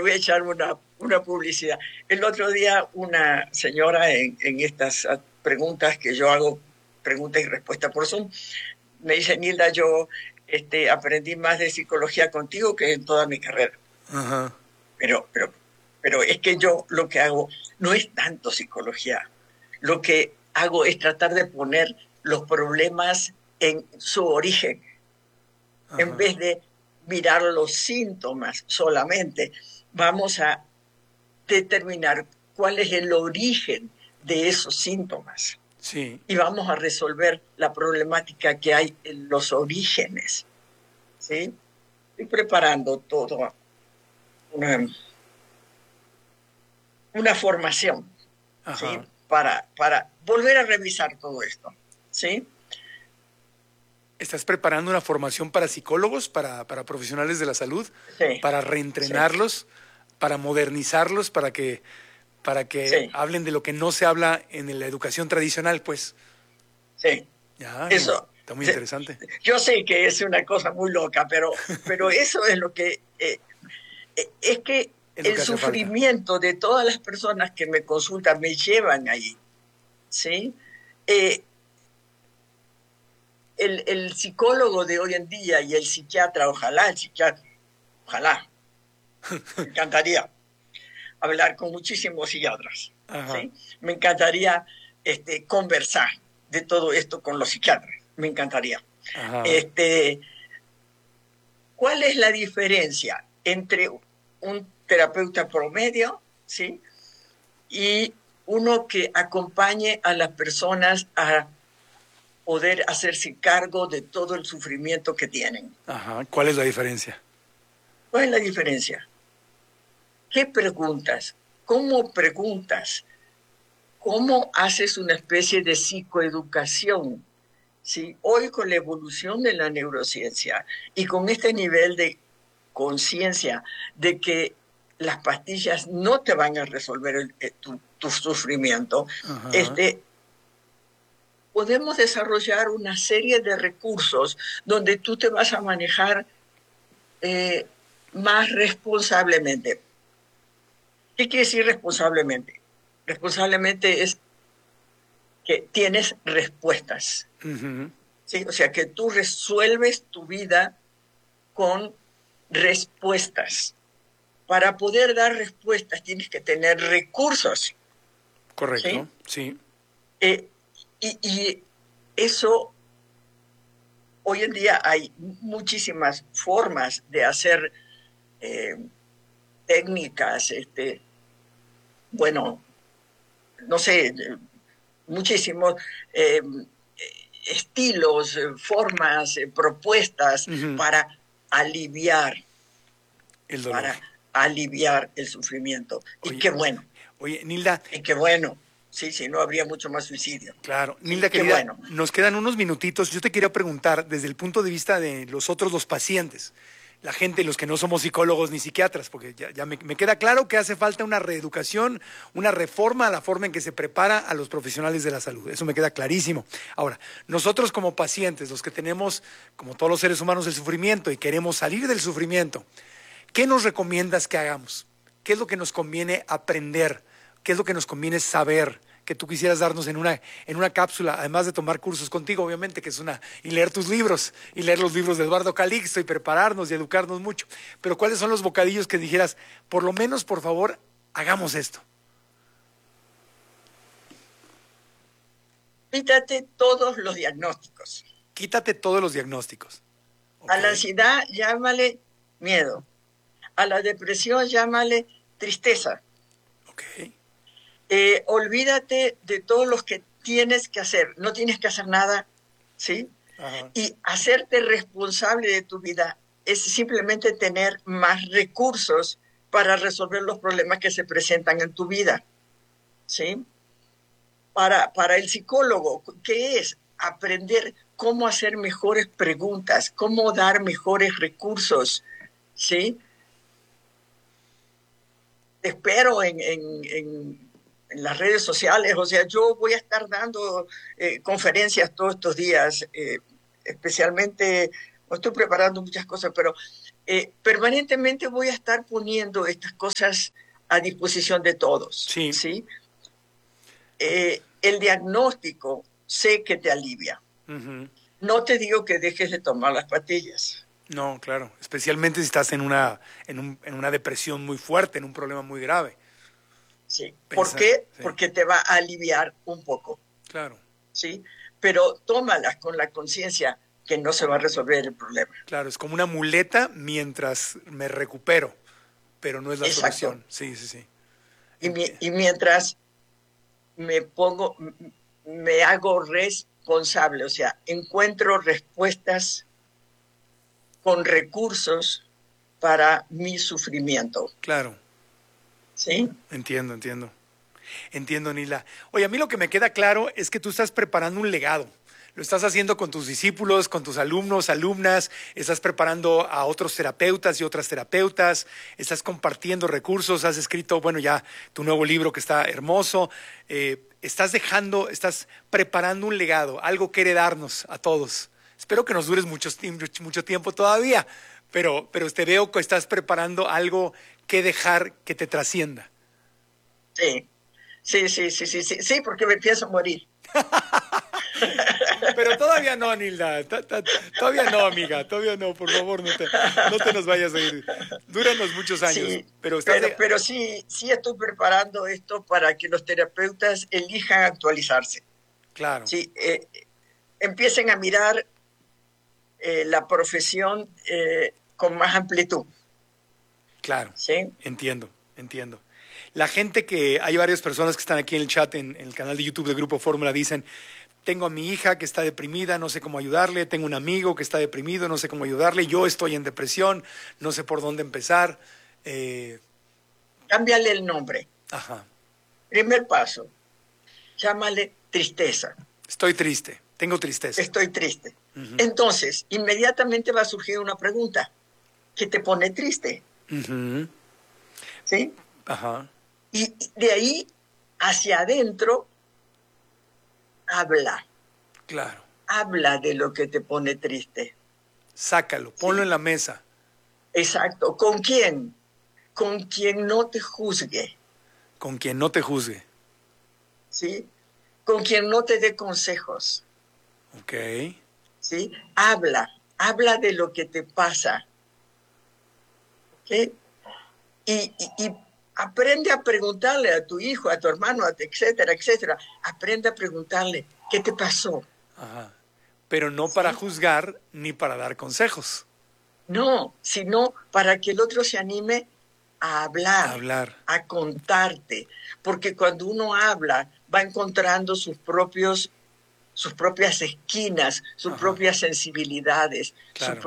voy a echar una publicidad. El otro día una señora en estas preguntas que yo hago, preguntas y respuestas por Zoom, me dice: Nilda, yo aprendí más de psicología contigo que en toda mi carrera. Ajá. Pero es que yo lo que hago no es tanto psicología. Lo que hago es tratar de poner los problemas en su origen, en Ajá. vez de mirar los síntomas solamente. Vamos a determinar cuál es el origen de esos síntomas. Sí. Y vamos a resolver la problemática que hay en los orígenes. ¿Sí? Estoy preparando todo una formación, ¿sí? Ajá. Para volver a revisar todo esto, ¿sí? ¿Estás preparando una formación para psicólogos, para profesionales de la salud, Sí, para sí, reentrenarlos, para modernizarlos, para que sí, hablen de lo que no se habla en la educación tradicional, pues? sí. Ya, Eso, está muy interesante. yo sé que es una cosa muy loca, pero eso es lo que, es que Es lo el que hace falta. sufrimiento de todas las personas que me consultan me llevan ahí, ¿sí? Eh, el psicólogo de hoy en día y el psiquiatra, ojalá el psiquiatra, ojalá, me encantaría hablar con muchísimos psiquiatras, Ajá. ¿sí? Me encantaría conversar de todo esto con los psiquiatras, me encantaría. Ajá. Este, ¿Cuál es la diferencia entre un terapeuta promedio, ¿sí? Y uno que acompañe a las personas a poder hacerse cargo de todo el sufrimiento que tienen? Ajá. ¿Cuál es la diferencia? ¿Cuál es la diferencia? ¿Qué preguntas? ¿Cómo preguntas? ¿Cómo haces una especie de psicoeducación? ¿Sí? Hoy, con la evolución de la neurociencia y con este nivel de conciencia de que las pastillas no te van a resolver tu sufrimiento, Ajá. podemos desarrollar una serie de recursos donde tú te vas a manejar eh, más responsablemente. ¿Qué quiere decir responsablemente? Responsablemente es que tienes respuestas, Uh-huh. ¿sí? O sea, que tú resuelves tu vida con respuestas. Para poder dar respuestas tienes que tener recursos, Correcto, ¿sí? sí. Eh, y eso, hoy en día hay muchísimas formas de hacer eh, técnicas, bueno, no sé, muchísimos eh, estilos, formas, propuestas Uh-huh. para aliviar, El dolor. para aliviar el sufrimiento. Oye, Nilda, Y qué bueno, sí, sí, no habría mucho más suicidio. claro, Sí, Nilda qué querida, bueno. nos quedan unos minutitos. Yo te quería preguntar desde el punto de vista de los pacientes, la gente, los que no somos psicólogos ni psiquiatras, porque ya me queda claro que hace falta una reeducación, una reforma a la forma en que se prepara a los profesionales de la salud. Eso me queda clarísimo. Ahora, nosotros como pacientes, los que tenemos, como todos los seres humanos, el sufrimiento y queremos salir del sufrimiento, ¿qué nos recomiendas que hagamos? ¿Qué es lo que nos conviene aprender? ¿Qué es lo que nos conviene saber? Que tú quisieras darnos en una cápsula, además de tomar cursos contigo, obviamente, y leer tus libros, y leer los libros de Eduardo Calixto, y prepararnos y educarnos mucho. Pero ¿cuáles son los bocadillos que dijeras, por lo menos, por favor, hagamos esto? Quítate todos los diagnósticos. Quítate todos los diagnósticos. A ¿Ok? la ansiedad llámale miedo. A la depresión llámale tristeza. ¿Ok? Olvídate de todos los que tienes que hacer. No tienes que hacer nada, ¿sí? Ajá. Y hacerte responsable de tu vida es simplemente tener más recursos para resolver los problemas que se presentan en tu vida, ¿sí? Para el psicólogo, ¿qué es? Aprender cómo hacer mejores preguntas, cómo dar mejores recursos, ¿sí? Te espero en las redes sociales, o sea, yo voy a estar dando conferencias todos estos días, especialmente, no estoy preparando muchas cosas, pero permanentemente voy a estar poniendo estas cosas a disposición de todos. Sí. ¿Sí? El diagnóstico sé que te alivia. Uh-huh. No te digo que dejes de tomar las pastillas. No, claro. Especialmente si estás en una depresión muy fuerte, en un problema muy grave. Sí. ¿Por qué? Sí. Porque te va a aliviar un poco. Claro. ¿Sí? Pero tómalas con la conciencia que no se va a resolver el problema. Claro, es como una muleta mientras me recupero, pero no es la Exacto. solución. Sí, sí, sí. Y mientras me hago responsable, o sea, encuentro respuestas con recursos para mi sufrimiento. Claro. ¿Sí? Entiendo, Nila. Oye, a mí lo que me queda claro es que tú estás preparando un legado. Lo estás haciendo con tus discípulos, con tus alumnos, alumnas, estás preparando a otros terapeutas y otras terapeutas, estás compartiendo recursos, has escrito, bueno, ya tu nuevo libro que está hermoso, estás preparando un legado, algo que heredarnos a todos. Espero que nos dures mucho tiempo todavía, pero te veo que estás preparando algo que dejar que te trascienda. Sí, porque me pienso morir. Pero todavía no, Nilda, todavía no, amiga, todavía no, por favor, no te nos vayas a ir. Dúranos muchos años. Sí, pero sí estoy preparando esto para que los terapeutas elijan actualizarse. Claro. Sí, empiecen a mirar la profesión con más amplitud. Claro, ¿sí? Entiendo. La gente hay varias personas que están aquí en el chat, en el canal de YouTube de Grupo Fórmula, dicen, tengo a mi hija que está deprimida, no sé cómo ayudarle, tengo un amigo que está deprimido, no sé cómo ayudarle, yo estoy en depresión, no sé por dónde empezar. Cámbiale el nombre. Ajá. Primer paso, llámale tristeza. Estoy triste, tengo tristeza. Estoy triste. Uh-huh. Entonces, inmediatamente va a surgir una pregunta. ¿Qué te pone triste? Uh-huh. ¿Sí? Ajá. Y de ahí hacia adentro, habla. Claro. Habla de lo que te pone triste. Sácalo, ponlo en la mesa. Exacto. ¿Con quién? Con quien no te juzgue. Con quien no te juzgue. ¿Sí? Con quien no te dé consejos. Ok. ¿Sí? Habla de lo que te pasa. ¿Ok? Y aprende a preguntarle a tu hijo, a tu hermano, etcétera, etcétera. Aprende a preguntarle, ¿qué te pasó? Ajá. Pero no para juzgar ni para dar consejos. No, sino para que el otro se anime a hablar, a contarte. Porque cuando uno habla, va encontrando sus propias esquinas, sus propias sensibilidades, claro.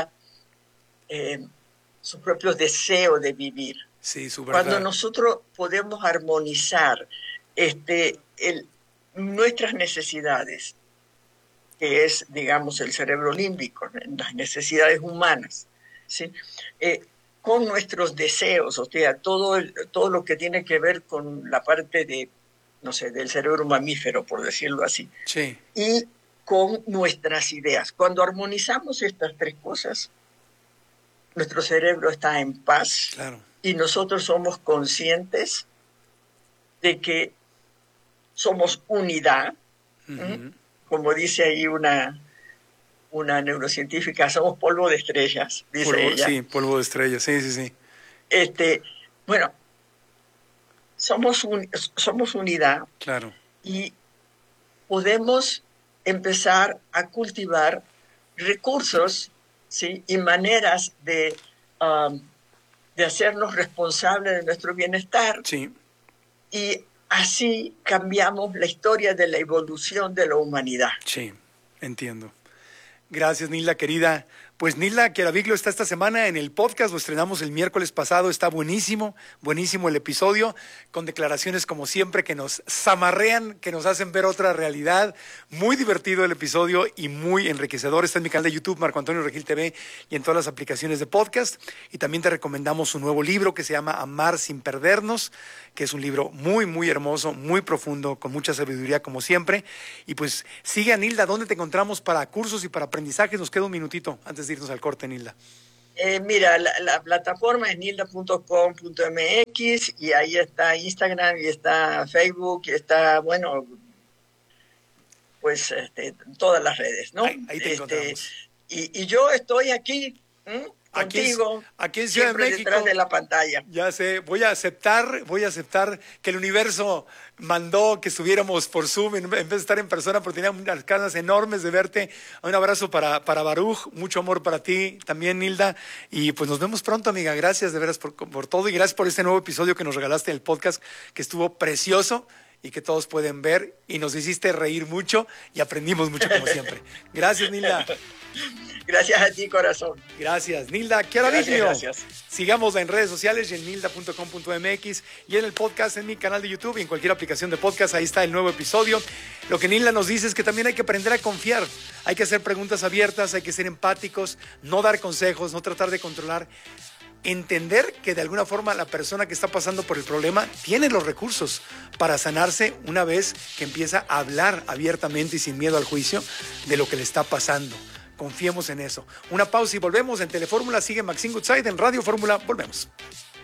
Su propio deseo de vivir. Sí, su verdad. Cuando nosotros podemos armonizar nuestras necesidades, que es, digamos, el cerebro límbico, las necesidades humanas, ¿sí? Con nuestros deseos, o sea, todo lo que tiene que ver con la parte de, no sé, del cerebro mamífero, por decirlo así. Sí. Y con nuestras ideas. Cuando armonizamos estas tres cosas, nuestro cerebro está en paz. Claro. Y nosotros somos conscientes de que somos unidad. Uh-huh. Como dice ahí una neurocientífica, somos polvo de estrellas, dice ella. Sí, polvo de estrellas, sí. Bueno, somos unidad. Claro. Y podemos empezar a cultivar recursos, ¿sí? Y maneras de hacernos responsables de nuestro bienestar. Sí. Y así cambiamos la historia de la evolución de la humanidad. Sí, entiendo. Gracias, Nilda, querida. Pues Nilda Chiaraviglio está esta semana en el podcast, lo estrenamos el miércoles pasado, está buenísimo el episodio, con declaraciones como siempre que nos zamarrean, que nos hacen ver otra realidad. Muy divertido el episodio y muy enriquecedor. Está en mi canal de YouTube, Marco Antonio Regil TV, y en todas las aplicaciones de podcast. Y también te recomendamos un nuevo libro que se llama Amar sin perdernos, que es un libro muy, muy hermoso, muy profundo, con mucha sabiduría como siempre. Y pues sigue a Nilda, ¿dónde te encontramos para cursos y para aprendizajes? Nos queda un minutito antes de irnos al corte, Nilda. Mira, la plataforma es nilda.com.mx y ahí está Instagram y está Facebook y está, bueno, pues todas las redes, ¿no? Ahí te encontramos. Y yo estoy aquí contigo, aquí en Ciudad de México, detrás de la pantalla. Ya sé, voy a aceptar que el universo mandó que estuviéramos por Zoom en vez de estar en persona, porque tenía unas ganas enormes de verte. Un abrazo para Baruch, mucho amor para ti también, Nilda, y pues nos vemos pronto, amiga. Gracias de veras por todo y gracias por este nuevo episodio que nos regalaste en el podcast, que estuvo precioso y que todos pueden ver, y nos hiciste reír mucho y aprendimos mucho como siempre. Gracias, Nilda. Gracias a ti, corazón. Gracias, Nilda. Gracias, gracias. Sigamos en redes sociales y en nilda.com.mx y en el podcast en mi canal de YouTube y en cualquier aplicación de podcast. Ahí está el nuevo episodio. Lo que Nilda nos dice es que también hay que aprender a confiar. Hay que hacer preguntas abiertas, hay que ser empáticos, no dar consejos, no tratar de controlar. Entender que de alguna forma la persona que está pasando por el problema tiene los recursos para sanarse una vez que empieza a hablar abiertamente y sin miedo al juicio de lo que le está pasando. Confiemos en eso. Una pausa y volvemos en Telefórmula. Sigue Maxine Goodside en Radio Fórmula. Volvemos.